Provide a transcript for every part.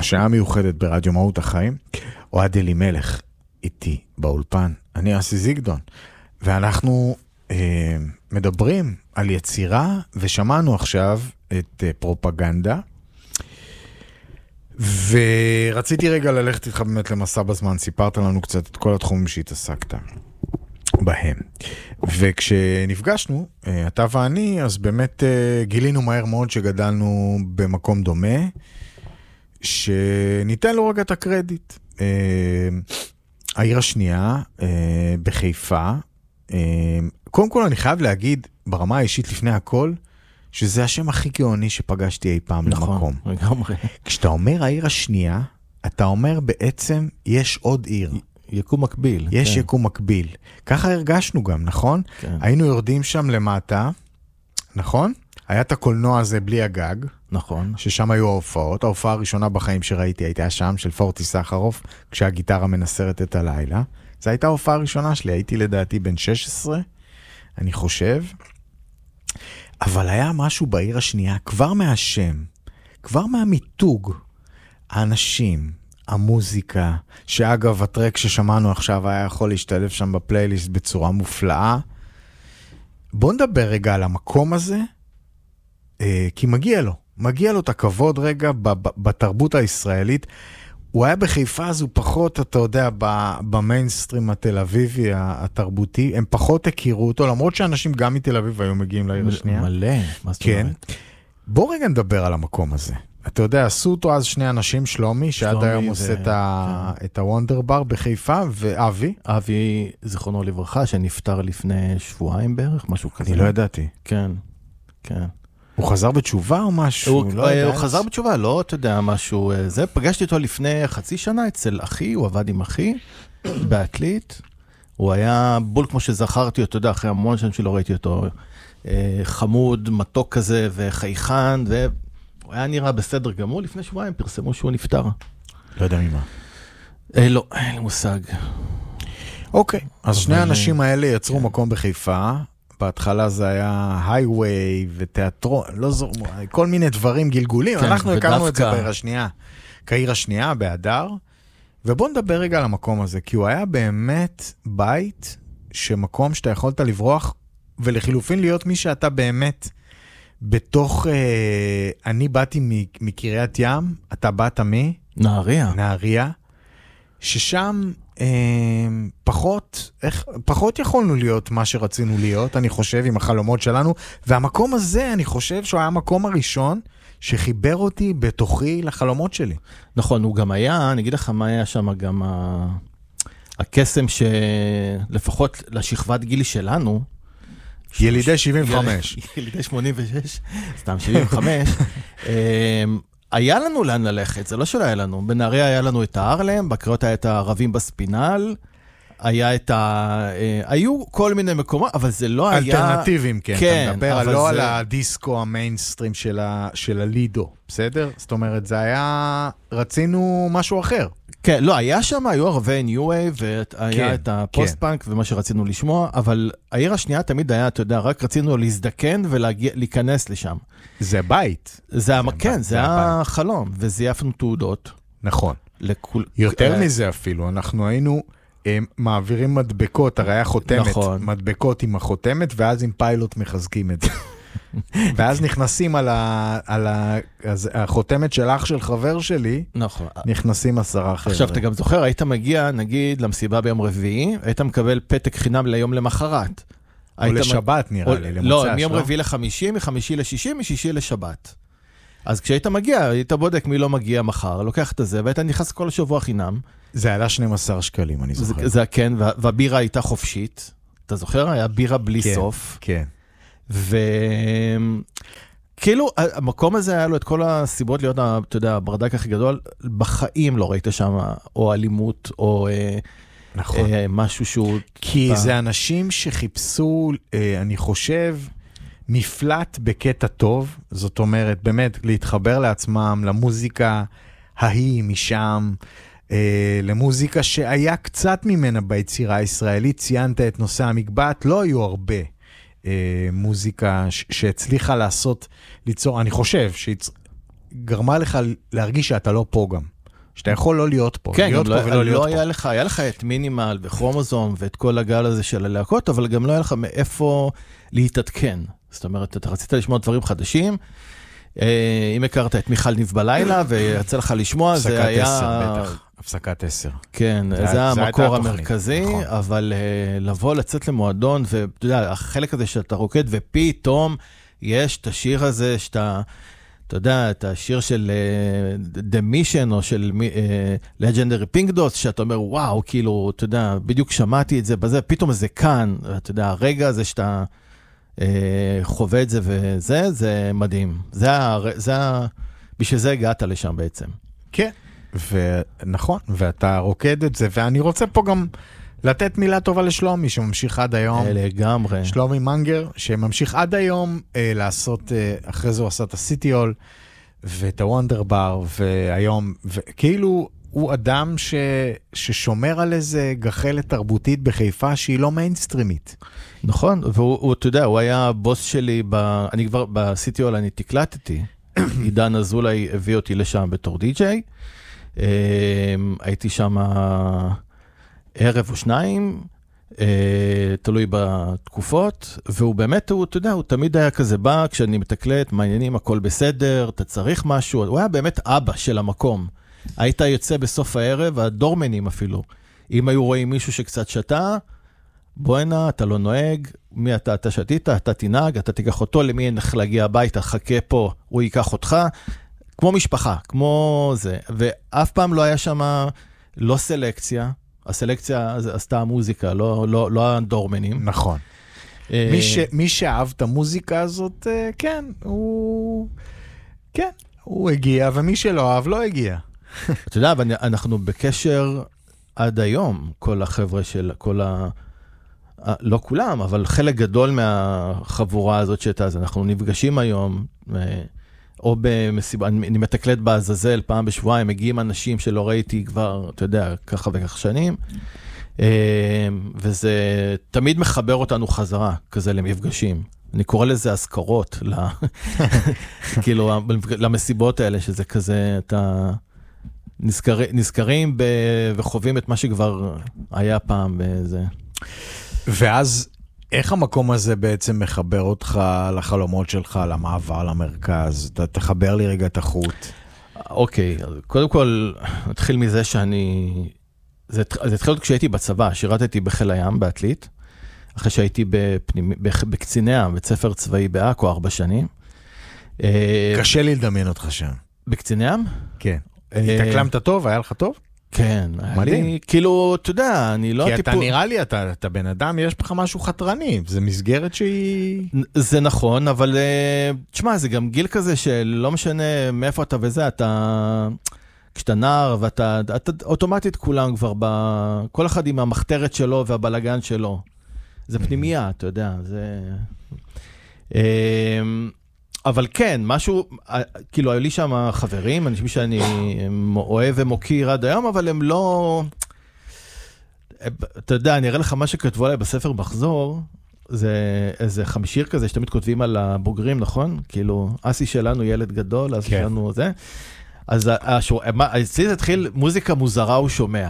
השעה מיוחדת ברדיו מהות החיים, אוהד אלימלך איתי באולפן, אני אסי זיגדון, ואנחנו מדברים על יצירה, ושמענו עכשיו את פרופגנדה, ורציתי רגע ללכת איתך באמת למסע בזמן, סיפרת לנו קצת את כל התחומים שהתעסקת בהם. וכשנפגשנו, אתה ואני, אז באמת גילינו מהר מאוד שגדלנו במקום דומה, שניתן לו רגע את הקרדיט. העיר השנייה, בחיפה, קודם כל אני חייב להגיד, ברמה האישית לפני הכל, שזה השם הכי גאוני שפגשתי אי פעם למקום. לגמרי. כשאתה אומר העיר השנייה, אתה אומר בעצם יש עוד עיר. יקום מקביל. יש יקום מקביל. ככה הרגשנו גם, נכון? כן. היינו יורדים שם למטה, נכון? היה את הקולנוע הזה בלי הגג. נכון. ששם היו ההופעות. ההופעה הראשונה בחיים שראיתי הייתה שם, של פורטי סחרוף, כשהגיטרה מנסרת את הלילה. זו הייתה ההופעה הראשונה שלי, הייתי לדעתי בן 16, אני חושב. אבל היה משהו בעיר השנייה, כבר מהשם, כבר מהמיתוג, האנשים, המוזיקה, שאגב, הטרק ששמענו עכשיו היה יכול להשתלב שם בפלייליסט בצורה מופלאה. בוא נדבר רגע על המקום הזה, כי מגיע לו את הכבוד רגע בתרבות הישראלית. הוא היה בחיפה, אז הוא פחות, אתה יודע, במיינסטרים התל אביבי התרבותי, הם פחות הכירו אותו, למרות שאנשים גם מתל אביב היו מגיעים לעיר השנייה. מלא, מה זאת כן. אומרת? בוא רגע נדבר על המקום הזה. אתה יודע, עשו אותו אז שני אנשים, שלומי, שעד היום עושה את הוונדר בר בחיפה, ואבי. אבי, זיכרונו לברכה, שנפטר לפני שבועיים בערך, משהו כזה. אני לא ידעתי. כן, כן. הוא חזר בתשובה או משהו? הוא חזר בתשובה, לא, אתה יודע, משהו, זה, פגשתי אותו לפני חצי שנה אצל אחי, הוא עבד עם אחי, בעתלית, הוא היה בול כמו שזכרתי אותו, אתה יודע, אחרי המון שנים שלא ראיתי אותו, חמוד, מתוק כזה, וחייכן, והוא היה נראה בסדר גמור, לפני שבועיים פרסמו שהוא נפטר. לא יודע ממה. לא, אין לי מושג. אוקיי, אז שני האנשים האלה יצרו מקום בחיפה, בהתחלה זה היה הייווי ותיאטרון, לא זו, כל מיני דברים גלגולים. כן, אנחנו הכרנו את זה ודווקא. בעיר השנייה, כעיר השנייה, באדר. ובוא נדבר רגע על המקום הזה, כי הוא היה באמת בית, שמקום שאתה יכולת לברוח, ולחילופין להיות מי שאתה באמת, בתוך, אני באתי מקריית ים, אתה באת נהריה, ששם פחות יכולנו להיות מה שרצינו להיות, אני חושב, עם החלומות שלנו, והמקום הזה, אני חושב שהוא היה המקום הראשון שחיבר אותי בתוכי לחלומות שלי. נכון, הוא גם היה, אני אגיד לך מה היה שם, גם הקסם שלפחות לשכבת גיל שלנו, ילידי 75. ילידי 86, סתם 75, היה לנו לאן ללכת, זה לא שלא היה לנו. בנהריה היה לנו את הארלם, בקריות היה את הערבים בספינל, היו כל מיני מקומות, אבל זה לא היה... אלטרנטיביים, כן. כן, אתה מדבר אבל לא זה... על הדיסקו המיינסטרים של הלידו, בסדר? זאת אומרת, זה היה... רצינו משהו אחר. כן, לא, היה שם, היו ערבי ניו-וייב, והיה את הפוסט-פאנק ומה שרצינו לשמוע, אבל העיר השנייה תמיד היה, אתה יודע, רק רצינו להזדקן ולהיכנס לשם. זה בית. כן, זה החלום, וזייפנו תעודות. נכון. יותר מזה אפילו, אנחנו היינו מעבירים מדבקות, הרי היה חותמת, מדבקות עם החותמת, ואז עם פיילוט מחזקים את זה. ואז נכנסים על החותמת של אח של חבר שלי, נכנסים 10 חבר'ה. עכשיו, אתה גם זוכר, היית מגיע, נגיד, למסיבה ביום רביעי, היית מקבל פתק חינם ליום למחרת. או לשבת נראה לי, למוצ"ש, לא, מיום רביעי לחמישי, מחמישי לשישי, משישי לשבת. אז כשהיית מגיע, היית בודק מי לא מגיע מחר, לוקח את זה, והיית נכנס כל שבוע חינם. זה עלה 12 שקלים, אני זוכר. זה כן, והבירה הייתה חופשית. אתה זוכר? היה בירה בלי סוף. כן. וכאילו, המקום הזה היה לו את כל הסיבות להיות, אתה יודע, הברדק הכי גדול, בחיים לא ראית שם או אלימות, או משהו שהוא... כי זה אנשים שחיפשו, אני חושב, מפלט בקטע טוב, זאת אומרת, באמת, להתחבר לעצמם, למוזיקה ההיא משם, למוזיקה שהיה קצת ממנה ביצירה הישראלית, ציינת את נושא המקבט, לא היו הרבה מוזיקה שהצליחה ליצור, אני חושב, שגרמה לך להרגיש שאתה לא פה גם. שאתה יכול לא להיות פה, כן, להיות פה ולא להיות פה. היה לך את מינימל וכרומוזום ואת כל הגל הזה של הלהקות, אבל גם לא היה לך מאיפה להתעדכן. זאת אומרת, אתה רצית לשמוע דברים חדשים, אם הכרת את מיכל ניב בלילה, ויצא לך לשמוע, זה היה... הפסקת 10 בטח, הפסקת 10. כן, זה המקור המרכזי, אבל לבוא, לצאת למועדון, ואתה יודע, החלק הזה שאתה רוקד, ופתאום יש את השיר הזה, שאתה, אתה יודע, את השיר של The Mission, או של Legendary Pink Dots, שאתה אומר, וואו, כאילו, אתה יודע, בדיוק שמעתי את זה, בזה, פתאום זה כאן, אתה יודע, הרגע הזה שאתה... חווה את זה וזה, זה מדהים. בשביל זה הגעת לשם בעצם. כן, ונכון, ואתה רוקד את זה, ואני רוצה פה גם לתת מילה טובה לשלומי, שממשיך עד היום. לגמרי. שלומי מנגר, שממשיך עד היום לעשות, אחרי זה הוא עשה את הסיטיול, ואת הוונדר בר, והיום, וכאילו הוא אדם ששומר על איזה גחלת תרבותית בחיפה, שהיא לא מיינסטרימית. נכון, והוא, אתה יודע, הוא היה הבוס שלי, אני כבר בסיטיול, אני תקלטתי, עידן אזולאי הביא אותי לשם בתור די-ג'יי, הייתי שם ערב או שניים, תלוי בתקופות, והוא באמת, אתה יודע, הוא תמיד היה כזה בא, כשאני מתקלט, מעניינים, הכל בסדר, אתה צריך משהו, הוא היה באמת אבא של המקום. היית יוצא בסוף הערב, הדורמנים אפילו, אם היו רואים מישהו שקצת שתה, בוא הנה, אתה לא נוהג, מי אתה שתית, אתה תנהג, אתה תיקח אותו, למי נלך להגיע הביתה, חכה פה, הוא ייקח אותך, כמו משפחה, כמו זה, ואף פעם לא היה שם, לא סלקציה, הסלקציה עשתה המוזיקה, לא הדורמנים. נכון. מי שאהב את המוזיקה הזאת, כן, הוא הגיע, ומי שלא אהב, לא הגיע. אתה יודע, אבל אנחנו בקשר עד היום, כל החבר'ה של, לא כולם, אבל חלק גדול מהחבורה הזאת שאתה, אז אנחנו נפגשים היום, או במסיבה, אני מתקלט בעזאזל פעם בשבועיים, מגיעים אנשים שלא ראיתי כבר, אתה יודע, ככה וכך שנים, וזה תמיד מחבר אותנו חזרה, כזה למפגשים. אני קורא לזה הזכרות, כאילו, למסיבות האלה, שזה כזה, אתה נזכרים וחווים את מה שכבר היה פעם בזה. ואז, איך המקום הזה בעצם מחבר אותך לחלומות שלך, למעבר למרכז? תחבר לי רגע את החוט. אוקיי, קודם כל, נתחיל מזה זה התחיל עוד כשהייתי בצבא, שירתתי בחיל הים בעתלית, אחרי שהייתי בקציני ים, בית ספר צבאי בעכו 4 שנים. קשה לי לדמיין אותך שם. בקציני ים? כן. התאקלמת טוב? היה לך טוב? כן. מדהים. כאילו, אתה יודע, אני לא... כי אתה נראה לי, אתה בן אדם, יש לך משהו חתרני, זה מסגרת שהיא... זה נכון, אבל תשמע, זה גם גיל כזה שלא משנה מאיפה אתה וזה, כשאתה נער ואתה אוטומטית כולם כבר כל אחד עם המחתרת שלו והבלגן שלו. זה פנימייה, אתה יודע, זה... אבל כן, משהו, כאילו, היו לי שם חברים, אנשים שאני אוהב ומוקיר עד היום, אבל הם לא... אתה יודע, אני אראה לך מה שכתבו עליי בספר מחזור, זה איזה חמישיר כזה, שתמיד כותבים על הבוגרים, נכון? כאילו, אסי שלנו ילד גדול, אסי שלנו זה. אז אצלי זה התחיל, מוזיקה מוזרה הוא שומע.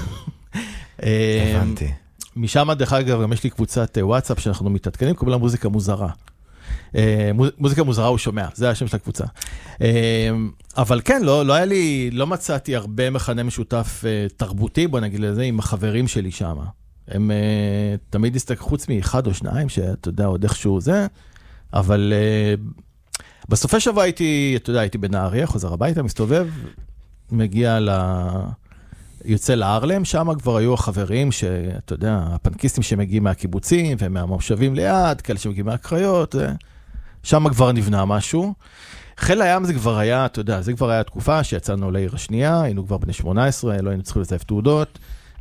הבנתי. משם, דרך אגב, גם יש לי קבוצת וואטסאפ שאנחנו מתעדכנים, קוראים לה מוזיקה מוזרה. מוזיקה מוזרה הוא שומע, זה השם של הקבוצה. אבל כן, לא היה לי, לא מצאתי הרבה מכנה משותף תרבותי, בוא נגיד לזה, עם החברים שלי שם. הם תמיד הסתכלו חוץ מאחד או שניים, שאתה יודע, עוד איכשהו זה, אבל בסופי שבוע הייתי, אתה יודע, הייתי בנהריה, חוזר הביתה, מסתובב, מגיע יוצא לארלם, שם כבר היו החברים שאתה יודע, הפנקיסטים שמגיעים מהקיבוצים ומהמושבים ליד, כאלה שמגיעים מהקריות, שם כבר נבנה משהו. חיל הים זה כבר היה, אתה יודע, זה כבר היה תקופה שיצאנו לעיר השנייה, היינו כבר בני 18, לא היינו צריכים לזייף תעודות,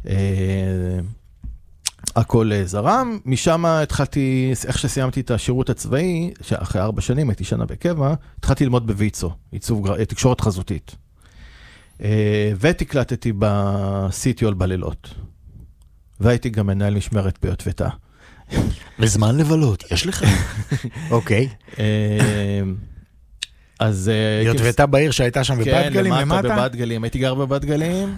הכל זרם. משם התחלתי, איך שסיימתי את השירות הצבאי, שאחרי 4 שנים הייתי שנה בקבע, התחלתי ללמוד בויצו, תקשורת חזותית. ותקלטתי בסיטיול בלילות. והייתי גם מנהל משמרת ביוטבתה. וזמן לבלות, יש לך? אוקיי. אז... יוטבתה בעיר שהייתה שם בבת גלים למטה? כן, בבת גלים. הייתי גר בבת גלים.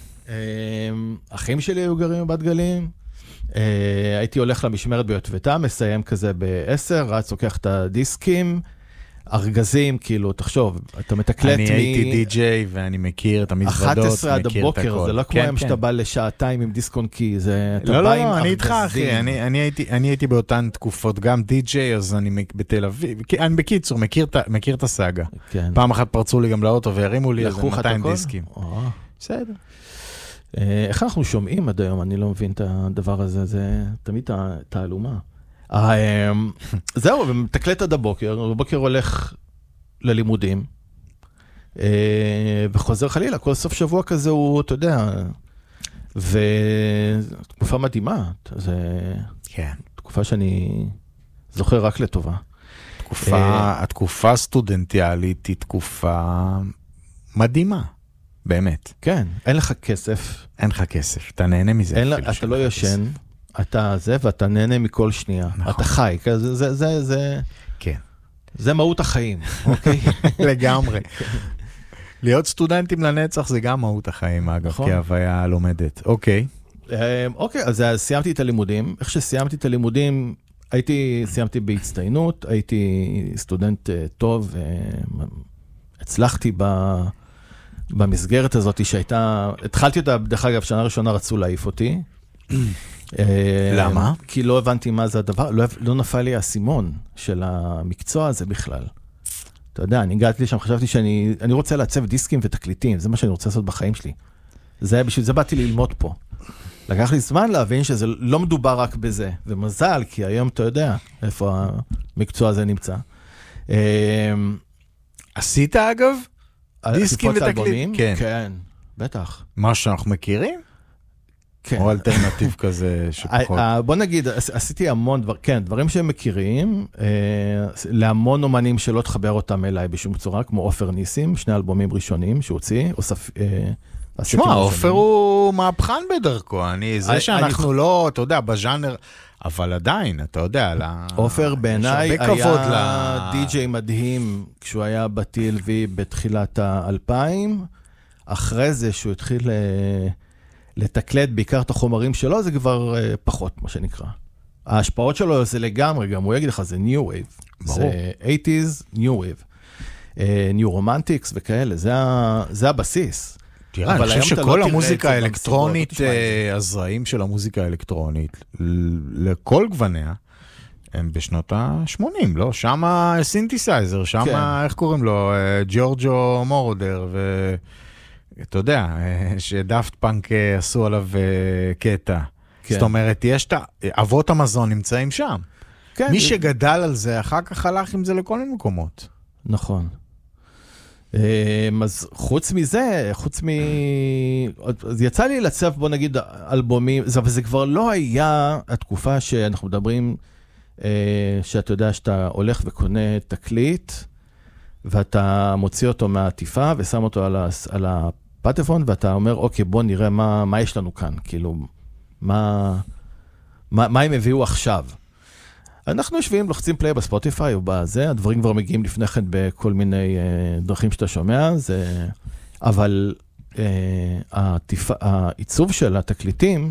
אחים שלי היו גרים בבת גלים. הייתי הולך למשמרת ביוטבתה, מסיים כזה ב-10, רץ, לוקח את הדיסקים, ארגזים, כאילו, תחשוב, אתה מתקלט אני הייתי די-ג'יי ואני מכיר את המזוודות, 11 עד מכיר את הכל. הבוקר, זה לא כמו היום שאתה בא לשעתיים עם דיסק און קי, זה... לא, אני איתך, אחי, אני הייתי באותן תקופות, גם די-ג'יי, אז אני בתל אביב, אני בקיצור, מכיר את הסאגה. פעם אחת פרצו לי גם לאוטו והרימו לי איזה 200 דיסקים. בסדר. איך אנחנו שומעים עד היום? אני לא מבין את הדבר הזה, זה תמיד תעלומה. זהו, ומתקלט עד הבוקר, בבוקר הולך ללימודים, וחוזר חלילה, כל סוף שבוע כזה הוא, אתה יודע, ותקופה מדהימה, זה תקופה שאני זוכר רק לטובה. התקופה הסטודנטיאלית היא תקופה מדהימה, באמת. כן, אין לך כסף. אין לך כסף, אתה נהנה מזה. אתה לא ישן. אתה זה, ואתה נהנה מכל שנייה. נכון. אתה חי, כן. זה מהות החיים, אוקיי? לגמרי. להיות סטודנטים לנצח זה גם מהות החיים, אגב, נכון. כהוויה לומדת. אוקיי. אוקיי, אז סיימתי את הלימודים. איך שסיימתי את הלימודים, סיימתי בהצטיינות, הייתי סטודנט טוב, הצלחתי במסגרת הזאת שהייתה, התחלתי אותה, דרך אגב, שנה ראשונה רצו להעיף אותי. למה? כי לא הבנתי מה זה הדבר, לא נפל לי הסימון של המקצוע הזה בכלל. אתה יודע, אני הגעתי לשם, חשבתי שאני רוצה לעצב דיסקים ותקליטים, זה מה שאני רוצה לעשות בחיים שלי. בשביל זה באתי ללמוד פה. לקח לי זמן להבין שזה לא מדובר רק בזה, ומזל, כי היום אתה יודע איפה המקצוע הזה נמצא. עשית אגב? דיסקים ותקליטים? כן, בטח. מה שאנחנו מכירים? כן. או אלטרנטיב כזה שפחות. בוא נגיד, עשיתי המון דברים שהם מכירים, להמון אומנים שלא תחבר אותם אליי בשום צורה, כמו אופר ניסים, 2 אלבומים ראשונים שהוציא, שמע, אופר הוא מהפכן בדרכו, זה שאנחנו לא, אתה יודע, בז'אנר, אבל עדיין, אתה יודע, אופר בעיניי היה די-ג'יי מדהים, כשהוא היה ב-TLV בתחילת ה-2000, אחרי זה שהוא התחיל לתקלט בעיקר את החומרים שלו, זה כבר פחות, מה שנקרא. ההשפעות שלו זה לגמרי, גם הוא יגיד לך, זה New Wave. ברור. זה 80s, New Wave. New Romantics וכאלה, זה הבסיס. תראה, אני חושב שכל המוזיקה האלקטרונית, הזרעים של המוזיקה האלקטרונית, לכל גווניה, הם בשנות ה-80, לא? שם סינתסייזר, שם, איך קוראים לו? ג'ורג'ו מורודר, אתה יודע, שדאפט פאנק עשו עליו קטע. זאת אומרת, יש את אבות המזון נמצאים שם. מי שגדל על זה, אחר כך הלך עם זה לכל מיני מקומות. נכון. אז חוץ מזה, אז יצא לי לצף, בוא נגיד, אלבומים, וזה כבר לא היה התקופה שאנחנו מדברים, שאתה יודע שאתה הולך וקונה תקליט, ואתה מוציא אותו מהעטיפה, ושם אותו על הפטפון, ואתה אומר, אוקיי, בוא נראה מה יש לנו כאן, כאילו, מה הם הביאו עכשיו. אנחנו יושבים, לוחצים פליי בספוטיפיי או בזה, הדברים כבר מגיעים לפני כן בכל מיני דרכים שאתה שומע, אבל העיצוב של התקליטים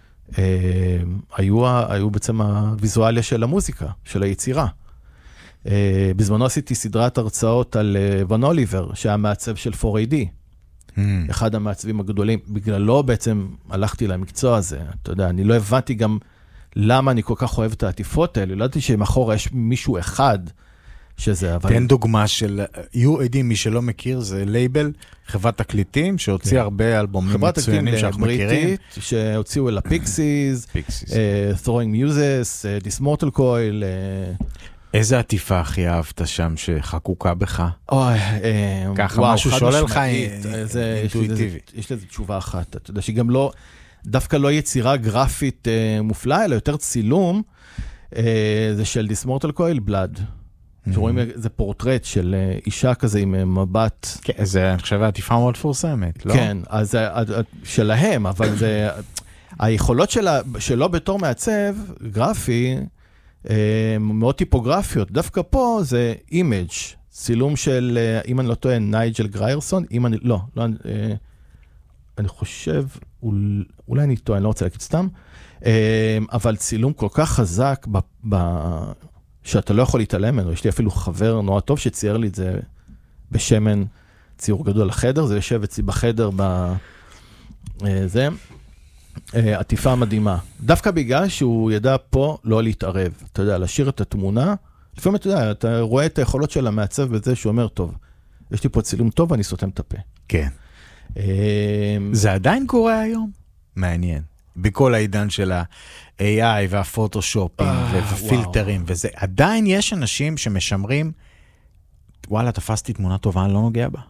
היו בעצם הוויזואליה של המוזיקה, של היצירה. בזמנו עשיתי סדרת הרצאות על ון אוליבר, שהיה מעצב של 4AD. אחד המעצבים הגדולים, בגללו בעצם הלכתי למקצוע הזה. אתה יודע, אני לא הבנתי גם למה אני כל כך אוהב את העטיפות האלה. לא ידעתי שמאחורה יש מישהו אחד שזה, אבל... תן דוגמה של UAD, מי שלא מכיר, זה לייבל, חברת תקליטים, שהוציא הרבה אלבומים מצוינים שאנחנו מכירים. חברת תקליטים בריטית, שהוציאו אל הפיקסיס, Throwing Muses, This Mortal Coil. איזה עטיפה הכי אהבת שם שחקוקה בך? אוי, ככה משהו שעולה לך אינטואיטיבית. יש לזה תשובה אחת, אתה יודע שגם לא, דווקא לא יצירה גרפית מופלאה, אלא יותר צילום, זה של This Mortal Coil Blood. שרואים, זה פורטרט של אישה כזה עם מבט. כן, זה, אני חושב, עטיפה מאוד פורסמת, לא? כן, אז שלהם, אבל זה, היכולות שלו בתור מעצב גרפי, מאוד טיפוגרפיות. דווקא פה זה אימג', צילום של, אם אני לא טועה, נייג'ל גריירסון, אם אני, לא, אני חושב, אולי אני טועה, אני לא רוצה להגיד סתם, אבל צילום כל כך חזק, שאתה לא יכול להתעלם ממנו, יש לי אפילו חבר נורא טוב שצייר לי את זה בשמן ציור גדול לחדר, זה יושב אצלי בחדר זה, עטיפה מדהימה. דווקא בגלל שהוא ידע פה לא להתערב, אתה יודע, להשאיר את התמונה, לפעמים אתה יודע, אתה רואה את היכולות של המעצב בזה שהוא אומר, טוב, יש לי פה צילום טוב ואני סותם את הפה. כן. זה עדיין קורה היום? מעניין. בכל העידן של ה-AI והפוטושופים ופילטרים וזה, עדיין יש אנשים שמשמרים, וואלה, תפסתי תמונה טובה, אני לא נוגע בה.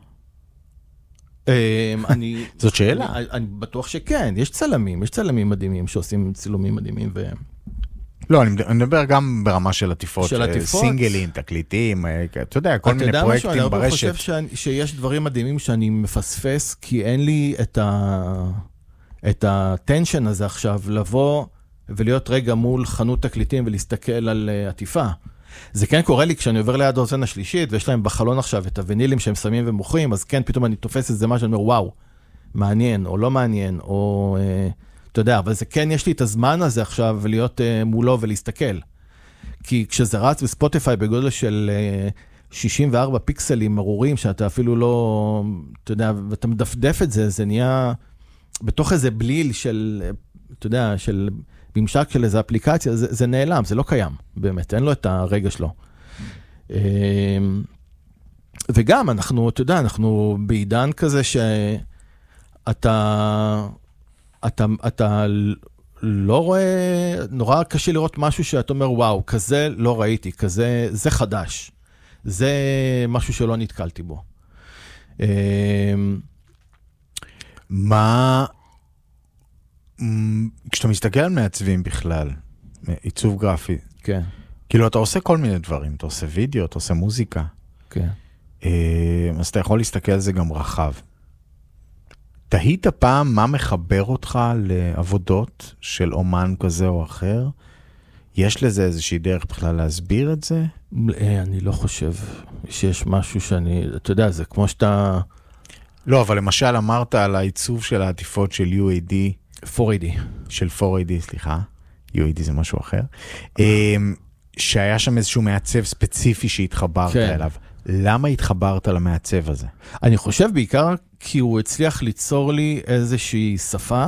זאת שאלה. אני בטוח שכן, יש צלמים מדהימים שעושים צילומים מדהימים לא, אני מדבר גם ברמה של עטיפות, סינגלים, תקליטים, אתה יודע, כל מיני פרויקטים ברשת. אני חושב שיש דברים מדהימים שאני מפספס, כי אין לי את הטנשן הזה עכשיו, לבוא ולהיות רגע מול חנות תקליטים ולהסתכל על עטיפה. זה כן קורה לי כשאני עובר ליד האוזן השלישית, ויש להם בחלון עכשיו את הוונילים שהם שמים ומוכרים, אז כן, פתאום אני תופס את זה מה שאני אומר, וואו, מעניין או לא מעניין, או אתה יודע, אבל זה כן, יש לי את הזמן הזה עכשיו להיות מולו ולהסתכל. כי כשזה רץ בספוטיפיי בגודל של 64 פיקסלים מרורים, שאתה אפילו לא, אתה יודע, ואתה מדפדף את זה, זה נהיה בתוך איזה בליל של, אתה יודע, של ממשק של איזו אפליקציה, זה נעלם, זה לא קיים, באמת, אין לו את הרגע שלו. וגם אנחנו, אתה יודע, אנחנו בעידן כזה שאתה לא רואה, נורא קשה לראות משהו שאתה אומר, וואו, כזה לא ראיתי, כזה, זה חדש. זה משהו שלא נתקלתי בו. מה, כשאתה מסתכל על מעצבים בכלל, עיצוב גרפי, כן. כאילו אתה עושה כל מיני דברים, אתה עושה וידאו, אתה עושה מוזיקה. כן. אז אתה יכול להסתכל על זה גם רחב. תהית פעם מה מחבר אותך לעבודות של אומן כזה או אחר? יש לזה איזושהי דרך בכלל להסביר את זה? אני לא חושב שיש משהו שאני, אתה יודע, זה כמו שאתה... לא, אבל למשל אמרת על העיצוב של העטיפות של UAD. 4AD. של 4AD, סליחה. UAD זה משהו אחר. שהיה שם איזשהו מעצב ספציפי שהתחברת אליו. למה התחברת למעצב הזה? אני חושב בעיקר כי הוא הצליח ליצור לי איזושהי שפה,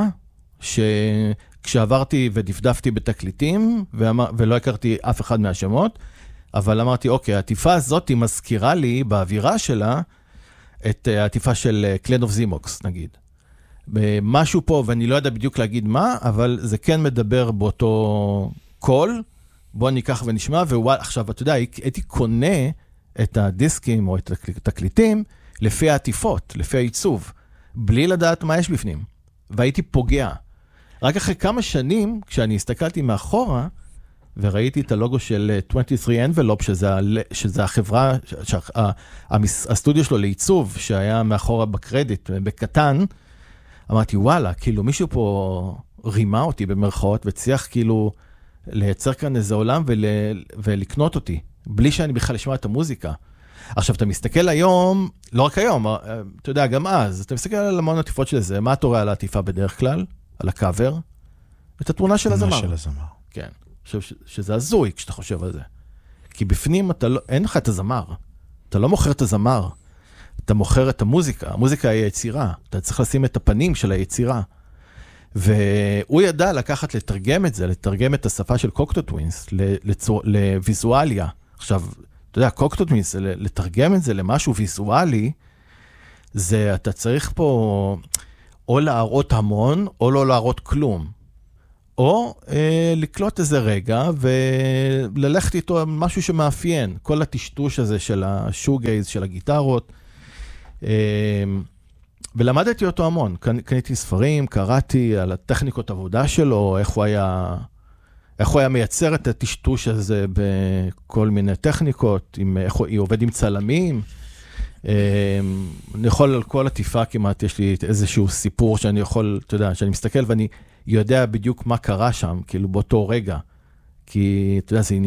שכשעברתי ודפדפתי בתקליטים, ולא הכרתי אף אחד מהשמות, אבל אמרתי, אוקיי, העטיפה הזאת היא מזכירה לי באווירה שלה, את העטיפה של קלן אוף זימוקס, נגיד. משהו פה, ואני לא יודע בדיוק להגיד מה, אבל זה כן מדבר באותו קול, בוא ניקח ונשמע, עכשיו, אתה יודע, הייתי קונה את הדיסקים או את התקליטים, לפי העטיפות, לפי העיצוב, בלי לדעת מה יש בפנים. והייתי פוגע. רק אחרי כמה שנים, כשאני הסתכלתי מאחורה, וראיתי את הלוגו של 23 Envelope, שזה החברה, הסטודיו שלו לעיצוב, שהיה מאחורה בקרדיט, בקטן, אמרתי, וואלה, כאילו מישהו פה רימה אותי במרכאות, וצריך כאילו לייצר כאן איזה עולם ולקנות אותי, בלי שאני בכלל אשמע את המוזיקה. עכשיו, אתה מסתכל היום, לא רק היום, אתה יודע, גם אז, אתה מסתכל על המון עטיפות של זה, מה אתה רואה על העטיפה בדרך כלל? על הקאבר? את התמונה של הזמר. של הזמר. כן. אני חושב שזה הזוי כשאתה חושב על זה. כי בפנים אין לך את הזמר. אתה לא מוכר את הזמר. אתה מוכר את המוזיקה. המוזיקה היא היצירה. אתה צריך לשים את הפנים של היצירה. והוא ידע לקחת, לתרגם את זה, לתרגם את השפה של קוקטו טווינס, לוויזואליה. עכשיו, אתה יודע, קוקטו טווינס, לתרגם את זה למשהו ויזואלי, זה, אתה צריך פה או להראות המון, או לא להראות כלום. או לקלוט איזה רגע, וללכת איתו משהו שמאפיין, כל הטשטוש הזה של השוגייז, של הגיטרות, ולמדתי אותו המון. קניתי ספרים, קראתי על הטכניקות עבודה שלו, איך הוא היה מייצר את הטשטוש הזה בכל מיני טכניקות, איך הוא עובד עם צלמים. אני יכול על כל עטיפה כמעט, יש לי איזשהו סיפור שאני יכול, אתה יודע, שאני מסתכל ואני יודע בדיוק מה קרה שם, כאילו באותו רגע. כי, אתה יודע, זה